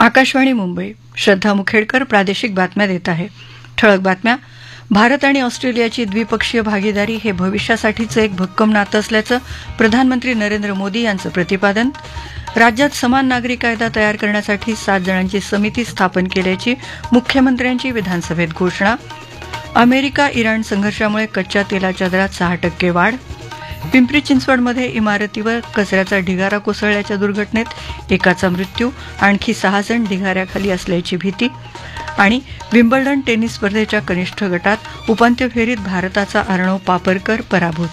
आकाशवाणी मुंबई. श्रद्धा मुखेडकर प्रादेशिक बातम्या देत आहे. ठळक बातम्या. भारत आणि ऑस्ट्रेलियाची द्विपक्षीय भागीदारी हे भविष्यासाठीचं एक भक्कम नातं असल्याचं प्रधानमंत्री नरेंद्र मोदी यांचं प्रतिपादन. राज्यात समान नागरी कायदा तयार करण्यासाठी 7 जणांची समिती स्थापन केल्याची मुख्यमंत्र्यांची विधानसभेत घोषणा. अमेरिका इराण संघर्षामुळे कच्च्या तेलाच्या दरात 6% वाढ. पिंपरी चिंचवडमध्ये इमारतीवर कचऱ्याचा ढिगारा कोसळल्याच्या दुर्घटनेत एकाचा मृत्यू, आणखी 6 जण ढिगाऱ्याखाली असल्याची भीती. आणि विम्बल्डन टेनिस स्पर्धेच्या कनिष्ठ गटात उपांत्य फेरीत भारताचा अर्णव पापरकर पराभूत.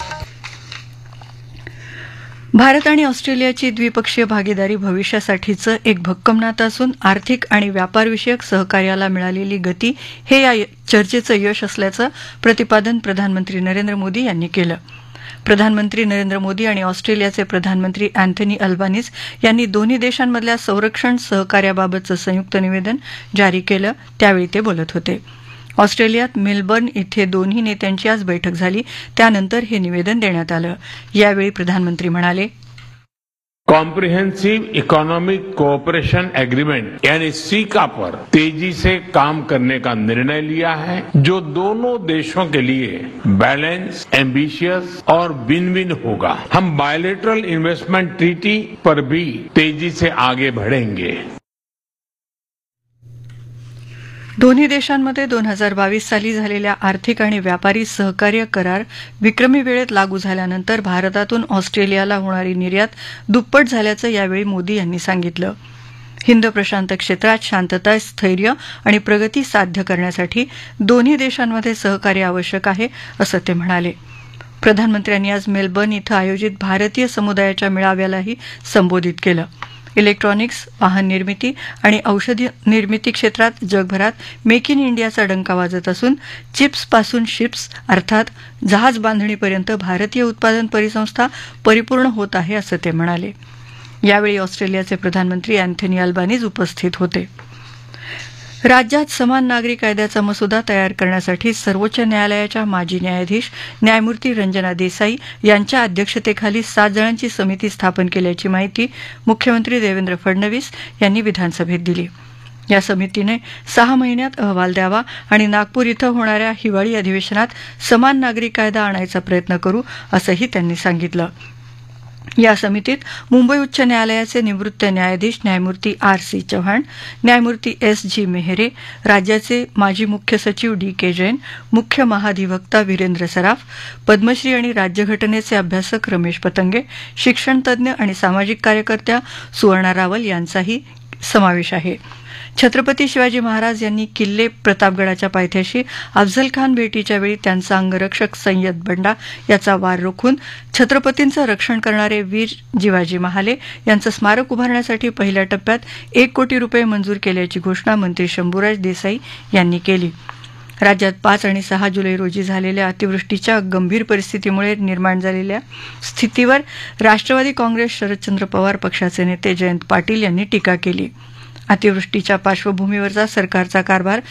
भारत आणि ऑस्ट्रेलियाची द्विपक्षीय भागीदारी भविष्यासाठीचं एक भक्कम नातं असून आर्थिक आणि व्यापारविषयक सहकार्याला मिळालेली गती हे या चर्चेचं यश असल्याचं प्रतिपादन प्रधानमंत्री नरेंद्र मोदी यांनी केलं. प्रधानमंत्री नरेंद्र मोदी आणि ऑस्ट्रेलियाचे प्रधानमंत्री अँथनी अल्बानीज यांनी दोन्ही देशांमधल्या संरक्षण सहकार्याबाबतचं संयुक्त निवेदन जारी केलं, त्यावेळी ते बोलत होते. ऑस्ट्रेलियात मेलबर्न इथे दोन्ही नेत्यांची आज बैठक झाली, त्यानंतर हे निवेदन देण्यात आलं. यावेळी प्रधानमंत्री म्हणाले, कॉम्प्रिहेंसिव इकोनॉमिक कोऑपरेशन एग्रीमेंट यानी सीका पर तेजी से काम करने का निर्णय लिया है, जो दोनों देशों के लिए बैलेंस, एम्बिशियस और विन विन होगा. हम बायलैटरल इन्वेस्टमेंट ट्रीटी पर भी तेजी से आगे बढ़ेंगे. दोन्ही देशांमध्ये 2022 साली झालेल्या आर्थिक आणि व्यापारी सहकार्य करार विक्रमी वेळेत लागू झाल्यानंतर भारतातून ऑस्ट्रेलियाला होणारी निर्यात दुप्पट झाल्याचं यावेळी मोदी यांनी सांगितलं. हिंद प्रशांत क्षेत्रात शांतता, स्थैर्य आणि प्रगती साध्य करण्यासाठी दोन्ही देशांमध्ये सहकार्य आवश्यक आहे, असं ते म्हणाले. प्रधानमंत्र्यांनी आज मेलबर्न इथं आयोजित भारतीय समुदायाच्या मेळाव्यालाही संबोधित केलं. इलेक्ट्रॉनिक्स, वाहन निर्मिती आणि औषधी निर्मिती क्षेत्रात जगभरात मेक इन इंडियाचा डंका वाजत असून चिप्सपासून शिप्स अर्थात जहाज बांधणीपर्यंत भारतीय उत्पादन परिसंस्था परिपूर्ण होत आहे, असं ते म्हणाले. यावेळी ऑस्ट्रेलियाचे प्रधानमंत्री अँथनी अल्बानीज उपस्थित होते. राज्यात समान नागरी कायद्याचा मसुदा तयार करण्यासाठी सर्वोच्च न्यायालयाच्या माजी न्यायाधीश न्यायमूर्ती रंजना देसाई यांच्या अध्यक्षतेखाली 7 जणांची समिती स्थापन केल्याची माहिती मुख्यमंत्री देवेंद्र फडणवीस यांनी विधानसभेत दिली. या समितीने 6 महिन्यात अहवाल द्यावा आणि नागपूर इथं होणाऱ्या हिवाळी अधिवेशनात समान नागरी कायदा आणायचा प्रयत्न करू, असंही त्यांनी सांगितलं. या समितीत मुंबई उच्च न्यायालयाचे निवृत्त न्यायाधीश न्यायमूर्ती R.C. चव्हाण, न्यायमूर्ती S.G. मेहरे, राज्याचे माजी मुख्य सचिव D.K. जैन, मुख्य महाधिवक्ता वीरेंद्र सराफ, पद्मश्री आणि राज्यघटनेचे अभ्यासक रमेश पतंगे, शिक्षणतज्ज्ञ आणि सामाजिक कार्यकर्त्या सुवर्णा रावल यांचाही समावेश आहे. छत्रपती शिवाजी महाराज यांनी किल्ले प्रतापगडाच्या पायथ्याशी अफझल खान भेटीच्या वेळी त्यांचा अंगरक्षक सय्यद बंडा याचा वार रोखून छत्रपतींचं रक्षण करणारे वीर जिवाजी महाले यांचं स्मारक उभारण्यासाठी पहिल्या टप्प्यात 1 कोटी रुपये मंजूर केल्याची घोषणा मंत्री शंभूराज देसाई यांनी केली. राज्यात 5 आणि 6 जुलै रोजी झालेल्या अतिवृष्टीच्या गंभीर परिस्थितीमुळे निर्माण झालेल्या स्थितीवर राष्ट्रवादी काँग्रेस शरदचंद्र पवार पक्षाचे नेते जयंत पाटील यांनी टीका केली. अतिवृष्टीच्या पार्श्वभूमीवरचा सरकारचा कारभार